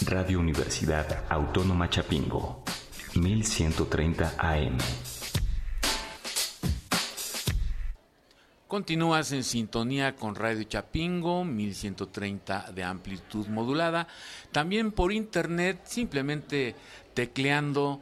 Radio Universidad Autónoma Chapingo, 1130 AM. Continúas en sintonía con Radio Chapingo, 1130 de amplitud modulada. También por internet, simplemente tecleando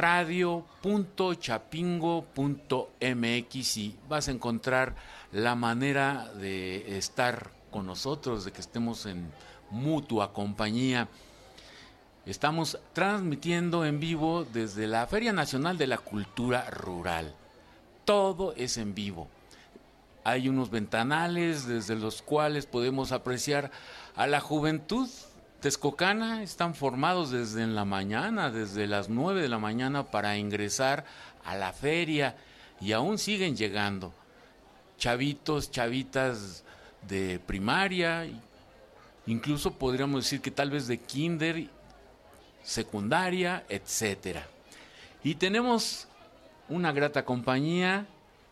radio.chapingo.mx y vas a encontrar la manera de estar con nosotros, de que estemos en mutua compañía. Estamos transmitiendo en vivo desde la Feria Nacional de la Cultura Rural. Todo es en vivo. Hay unos ventanales desde los cuales podemos apreciar a la juventud texcocana. Están formados desde en la mañana, desde las 9 de la mañana para ingresar a la feria y aún siguen llegando. Chavitos, chavitas de primaria, incluso podríamos decir que tal vez de kinder, secundaria, etcétera. Y tenemos una grata compañía,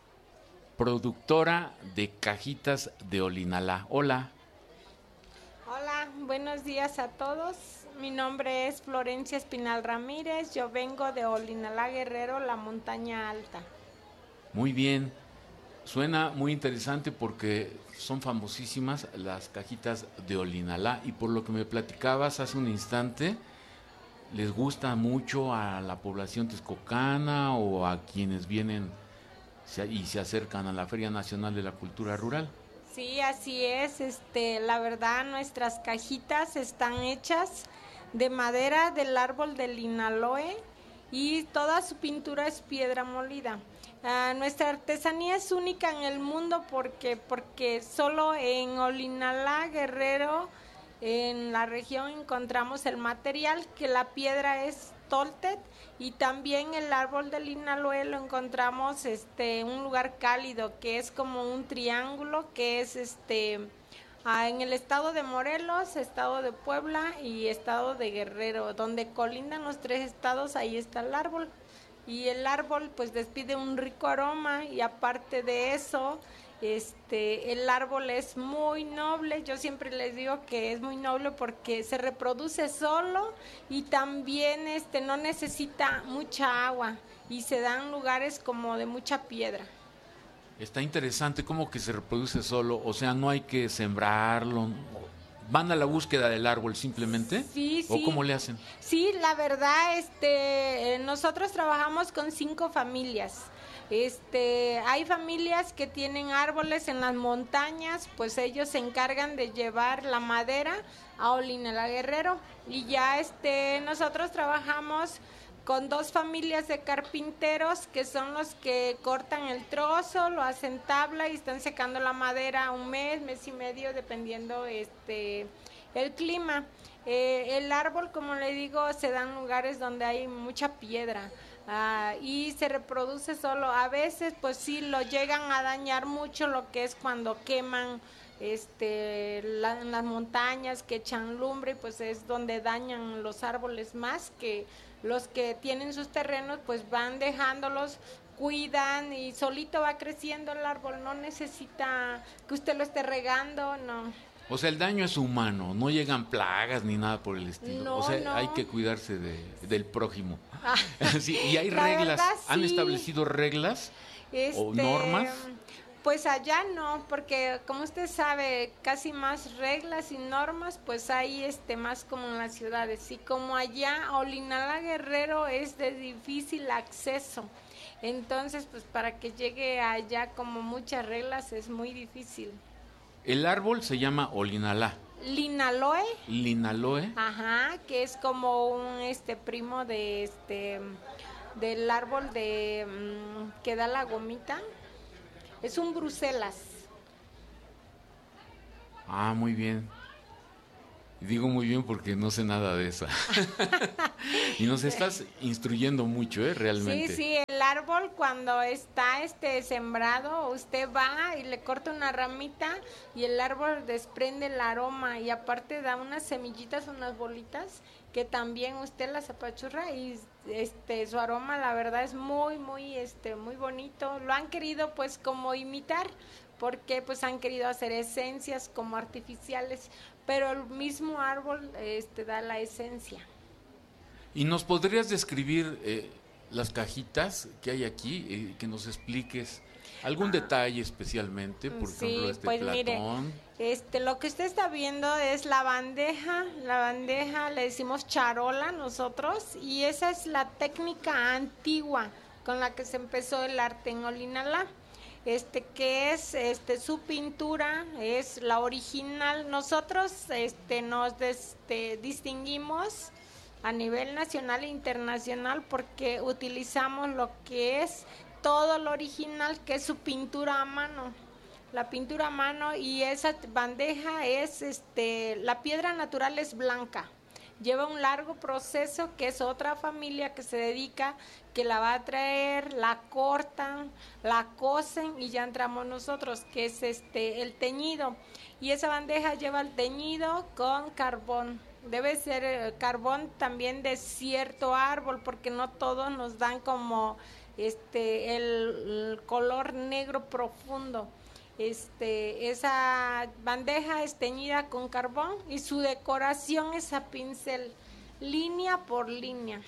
productora de cajitas de Olinalá. Hola. Hola, buenos días a todos. Mi nombre es Florencia Espinal Ramírez. Yo vengo de Olinalá Guerrero, la montaña alta. Muy bien. Suena muy interesante porque son famosísimas las cajitas de Olinalá y por lo que me platicabas hace un instante, les gusta mucho a la población texcocana o a quienes vienen y se acercan a la Feria Nacional de la Cultura Rural. Sí, así es. La verdad, nuestras cajitas están hechas de madera del árbol del linaloe y toda su pintura es piedra molida. Nuestra artesanía es única en el mundo porque solo en Olinalá, Guerrero, en la región encontramos el material, que la piedra es toltet, y también el árbol del linaloe lo encontramos en un lugar cálido que es como un triángulo que es en el estado de Morelos, estado de Puebla y estado de Guerrero, donde colindan los tres estados. Ahí está el árbol y el árbol pues despide un rico aroma y aparte de eso el árbol es muy noble. Yo siempre les digo que es muy noble porque se reproduce solo y también no necesita mucha agua y se da en lugares como de mucha piedra. Está interesante cómo que se reproduce solo, o sea, no hay que sembrarlo. ¿Van a la búsqueda del árbol simplemente? Sí, ¿O cómo le hacen? Sí, la verdad, nosotros trabajamos con 5 familias. Hay familias que tienen árboles en las montañas, pues ellos se encargan de llevar la madera a Olinalá Guerrero y ya nosotros trabajamos con 2 familias de carpinteros que son los que cortan el trozo, lo hacen tabla y están secando la madera un mes, mes y medio, dependiendo el clima. El árbol, como le digo, se da en lugares donde hay mucha piedra. Y se reproduce solo. A veces pues sí lo llegan a dañar mucho, lo que es cuando queman en las montañas, que echan lumbre, pues es donde dañan los árboles más que los que tienen sus terrenos, pues van dejándolos, cuidan y solito va creciendo el árbol, no necesita que usted lo esté regando, no. O sea, el daño es humano, no llegan plagas ni nada por el estilo. No, o sea, no. hay que cuidarse del prójimo. Sí, y hay La reglas. verdad, sí. ¿Han establecido reglas o normas? Pues allá no, porque como usted sabe, casi más reglas y normas, pues hay más como en las ciudades. Y como allá Olinalá Guerrero es de difícil acceso, entonces pues para que llegue allá como muchas reglas es muy difícil. El árbol se llama Olinalá. Linaloe. Linaloe. Ajá, que es como un primo de del árbol que da la gomita. Es un Bruselas. Ah, muy bien. Digo muy bien porque no sé nada de eso. Y nos estás instruyendo mucho, realmente. Sí, el árbol cuando está sembrado, usted va y le corta una ramita y el árbol desprende el aroma y aparte da unas semillitas, unas bolitas que también usted las apachurra y su aroma la verdad es muy muy muy bonito. Lo han querido pues como imitar porque pues han querido hacer esencias como artificiales, pero el mismo árbol da la esencia. ¿Y nos podrías describir las cajitas que hay aquí, que nos expliques algún detalle especialmente, por ejemplo, pues platón? Mire, lo que usted está viendo es la bandeja le decimos charola nosotros, y esa es la técnica antigua con la que se empezó el arte en Olinalá. Que es su pintura es la original. Nosotros nos distinguimos a nivel nacional e internacional porque utilizamos lo que es todo lo original, que es su pintura a mano, la pintura a mano. Y esa bandeja es la piedra natural es blanca, lleva un largo proceso, que es otra familia que se dedica, que la va a traer, la cortan, la cosen, y ya entramos nosotros, que es el teñido. Y esa bandeja lleva el teñido con carbón. Debe ser carbón también de cierto árbol, porque no todos nos dan como el color negro profundo. Esa bandeja es teñida con carbón y su decoración es a pincel, línea por línea.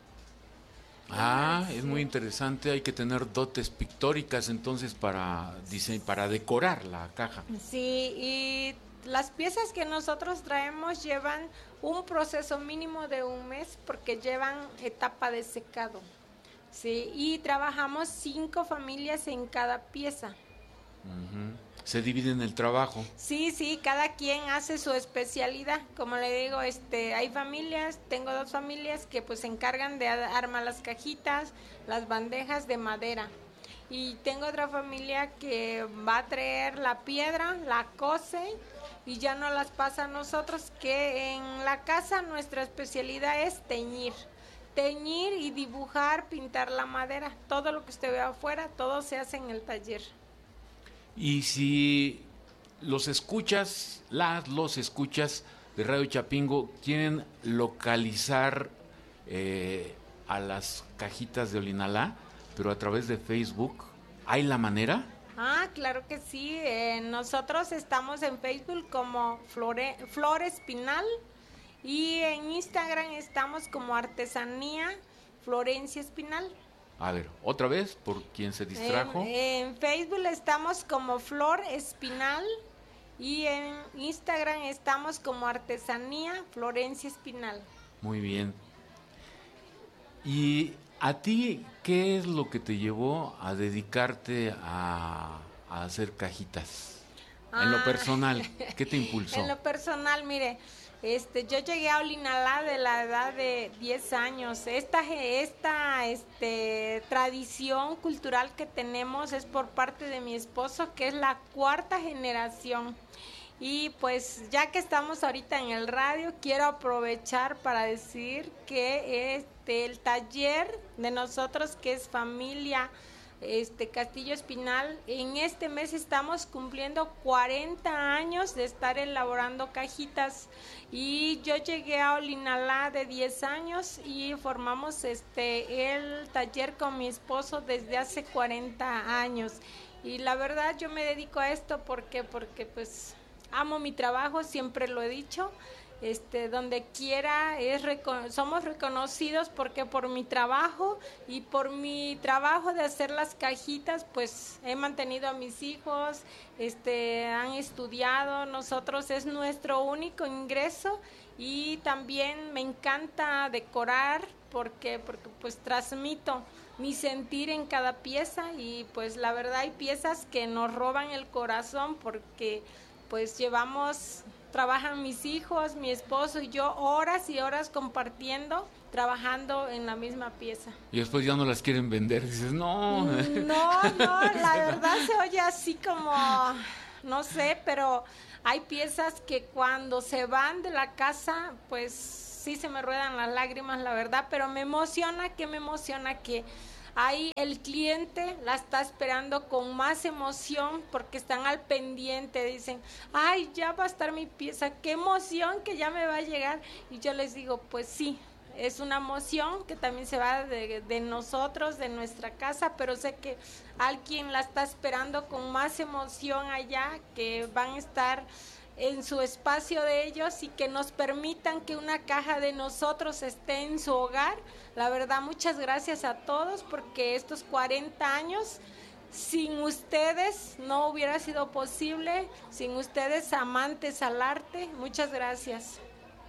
Es muy interesante. Hay que tener dotes pictóricas entonces para decorar la caja. Sí, y las piezas que nosotros traemos llevan un proceso mínimo de 1 mes, porque llevan etapa de secado. Sí, y trabajamos 5 familias en cada pieza. Uh-huh. ¿Se dividen el trabajo? Sí, cada quien hace su especialidad. Como le digo, hay familias, tengo 2 familias que pues se encargan de armar las cajitas, las bandejas de madera. Y tengo otra familia que va a traer la piedra, la cose y ya nos las pasa a nosotros, que en la casa nuestra especialidad es teñir y dibujar, pintar la madera. Todo lo que usted ve afuera, todo se hace en el taller. Y si los escuchas de Radio Chapingo quieren localizar a las cajitas de Olinalá, pero a través de Facebook, ¿hay la manera? Claro que sí. Nosotros estamos en Facebook como Flor Espinal, y en Instagram estamos como Artesanía Florencia Espinal. A ver, otra vez, por quien se distrajo. En Facebook estamos como Flor Espinal, y en Instagram estamos como Artesanía Florencia Espinal. Muy bien. ¿Y a ti qué es lo que te llevó a dedicarte a hacer cajitas? En lo personal, ¿qué te impulsó? En lo personal, mire, yo llegué a Olinalá de la edad de 10 años. Esta tradición cultural que tenemos es por parte de mi esposo, que es la 4ª generación. Y pues ya que estamos ahorita en el radio, quiero aprovechar para decir que el taller de nosotros, que es familia Castillo Espinal, en este mes estamos cumpliendo 40 años de estar elaborando cajitas, y yo llegué a Olinalá de 10 años y formamos el taller con mi esposo desde hace 40 años. Y la verdad yo me dedico a esto porque pues amo mi trabajo, siempre lo he dicho. Donde quiera somos reconocidos, porque por mi trabajo y por mi trabajo de hacer las cajitas, pues he mantenido a mis hijos, han estudiado. Nosotros es nuestro único ingreso, y también me encanta decorar porque pues transmito mi sentir en cada pieza, y pues la verdad hay piezas que nos roban el corazón, porque pues trabajan mis hijos, mi esposo y yo horas y horas compartiendo, trabajando en la misma pieza. Y después ya no las quieren vender, dices, no. No, la verdad se oye así como, no sé, pero hay piezas que cuando se van de la casa, pues sí se me ruedan las lágrimas, la verdad, pero me emociona que ahí el cliente la está esperando con más emoción, porque están al pendiente, dicen, ay, ya va a estar mi pieza, qué emoción que ya me va a llegar. Y yo les digo, pues sí, es una emoción que también se va de nosotros, de nuestra casa, pero sé que alguien la está esperando con más emoción allá, que van a estar en su espacio de ellos y que nos permitan que una caja de nosotros esté en su hogar. La verdad, muchas gracias a todos, porque estos 40 años sin ustedes no hubiera sido posible, sin ustedes amantes al arte. Muchas gracias.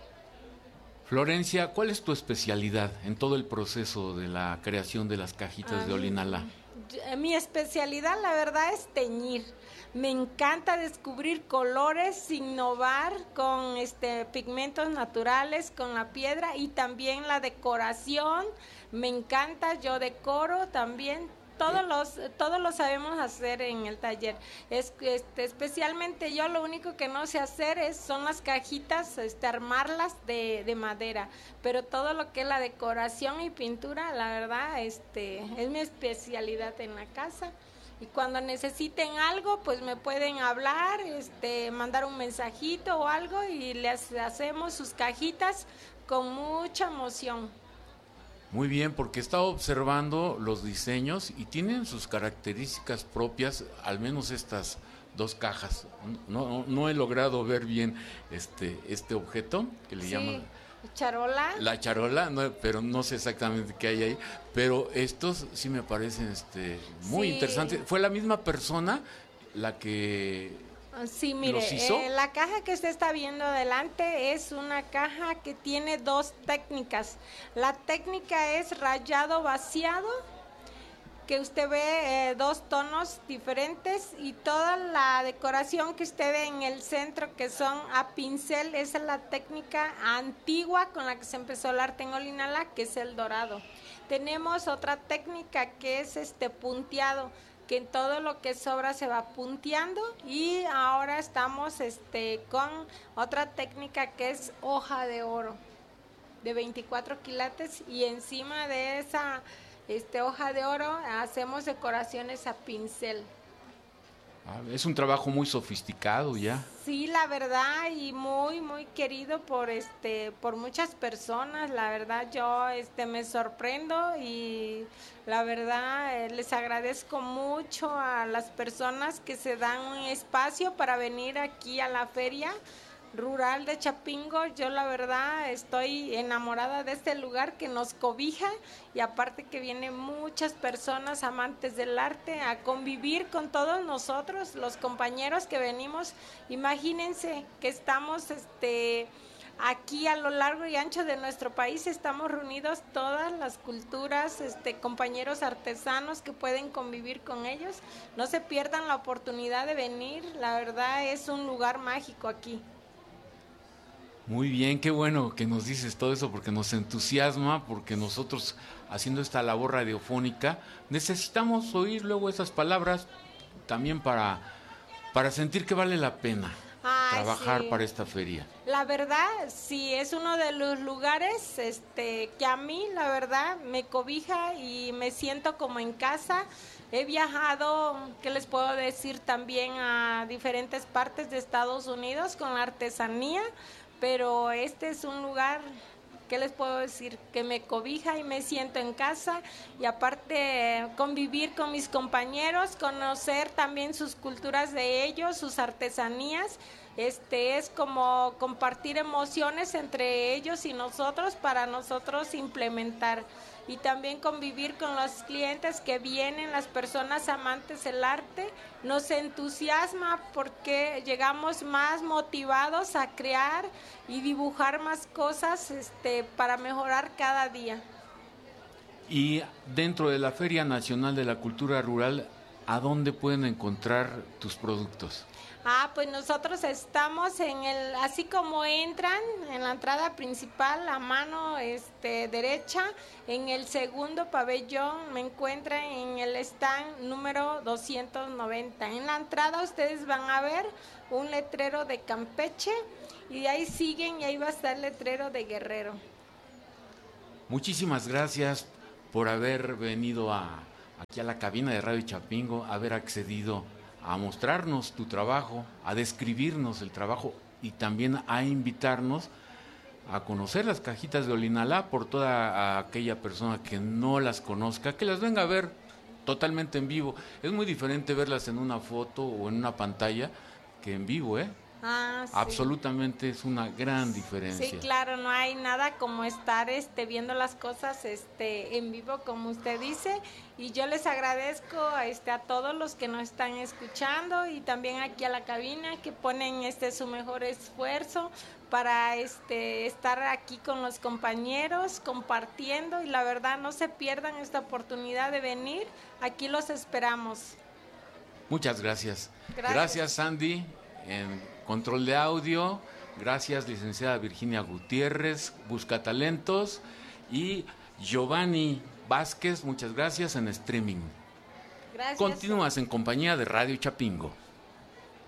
Florencia, ¿cuál es tu especialidad en todo el proceso de la creación de las cajitas de Olinalá? Mi especialidad, la verdad, es teñir. Me encanta descubrir colores, innovar con pigmentos naturales, con la piedra, y también la decoración. Me encanta, yo decoro también. Todos lo sabemos hacer en el taller. Especialmente yo, lo único que no sé hacer son las cajitas, armarlas de madera. Pero todo lo que es la decoración y pintura, la verdad, es mi especialidad en la casa. Y cuando necesiten algo, pues me pueden hablar, mandar un mensajito o algo, y les hacemos sus cajitas con mucha emoción. Muy bien, porque he estado observando los diseños y tienen sus características propias, al menos estas dos cajas. No he logrado ver bien este objeto que le llaman charola. La charola, pero no sé exactamente qué hay ahí. Pero estos sí me parecen muy interesantes. ¿Fue la misma persona la que sí, mire, los hizo? La caja que usted está viendo adelante es una caja que tiene dos técnicas. La técnica es rayado vaciado, que usted ve dos tonos diferentes, y toda la decoración que usted ve en el centro, que son a pincel, esa es la técnica antigua con la que se empezó el arte en Olinalá, que es el dorado. Tenemos otra técnica que es punteado, que en todo lo que sobra se va punteando, y ahora estamos con otra técnica que es hoja de oro de 24 quilates, y encima de esa hoja de oro hacemos decoraciones a pincel. Es un trabajo muy sofisticado ya. Sí, la verdad, y muy muy querido por muchas personas. La verdad, yo me sorprendo, y la verdad les agradezco mucho a las personas que se dan un espacio para venir aquí a la Feria Rural de Chapingo. Yo la verdad estoy enamorada de este lugar que nos cobija, y aparte que vienen muchas personas amantes del arte a convivir con todos nosotros, los compañeros que venimos. Imagínense que estamos aquí a lo largo y ancho de nuestro país, estamos reunidos todas las culturas, compañeros artesanos que pueden convivir con ellos. No se pierdan la oportunidad de venir, la verdad es un lugar mágico aquí. Muy bien, qué bueno que nos dices todo eso, porque nos entusiasma, porque nosotros, haciendo esta labor radiofónica, necesitamos oír luego esas palabras también para sentir que vale la pena trabajar para esta feria. La verdad, sí, es uno de los lugares que a mí, la verdad, me cobija y me siento como en casa. He viajado, ¿qué les puedo decir?, también a diferentes partes de Estados Unidos con la artesanía, pero este es un lugar, ¿qué les puedo decir?, que me cobija y me siento en casa, y aparte convivir con mis compañeros, conocer también sus culturas de ellos, sus artesanías. Es como compartir emociones entre ellos y nosotros, para nosotros implementar, y también convivir con los clientes que vienen, las personas amantes del arte. Nos entusiasma porque llegamos más motivados a crear y dibujar más cosas para mejorar cada día. Y dentro de la Feria Nacional de la Cultura Rural, ¿a dónde pueden encontrar tus productos? Pues nosotros estamos así como entran en la entrada principal, a mano derecha, en el segundo pabellón, me encuentran en el stand número 290. En la entrada ustedes van a ver un letrero de Campeche, y de ahí siguen y ahí va a estar el letrero de Guerrero. Muchísimas gracias por haber venido aquí a la cabina de Radio Chapingo, haber accedido a mostrarnos tu trabajo, a describirnos el trabajo, y también a invitarnos a conocer las cajitas de Olinalá por toda aquella persona que no las conozca, que las venga a ver totalmente en vivo. Es muy diferente verlas en una foto o en una pantalla que en vivo, ¿eh? Sí. Absolutamente es una gran diferencia. Sí, claro, no hay nada como estar viendo las cosas en vivo, como usted dice, y yo les agradezco a todos los que nos están escuchando y también aquí a la cabina que ponen su mejor esfuerzo para estar aquí con los compañeros compartiendo, y la verdad no se pierdan esta oportunidad de venir, aquí los esperamos. Muchas gracias. Gracias, Sandy, en control de audio. Gracias, licenciada Virginia Gutiérrez, Busca Talentos, y Giovanni Vázquez, muchas gracias, en streaming. Gracias. Continúas en compañía de Radio Chapingo.